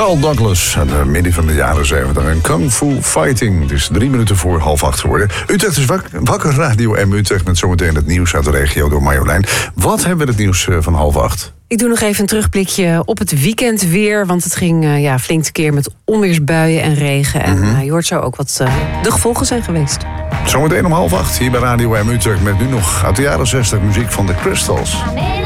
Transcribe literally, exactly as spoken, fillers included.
Carl Douglas aan de midden van de jaren zeventig. En Kung Fu Fighting. Het is drie minuten voor half acht geworden. Utrecht is wak- wakker, Radio M Utrecht, met zometeen het nieuws uit de regio door Marjolein. Wat hebben we het nieuws van half acht? Ik doe nog even een terugblikje op het weekend weer. Want het ging uh, ja, flink tekeer met onweersbuien en regen. En Mm-hmm. uh, je hoort zo ook wat uh, de gevolgen zijn geweest. Zometeen om half acht hier bij Radio M Utrecht met nu nog uit de jaren zestig muziek van de Crystals.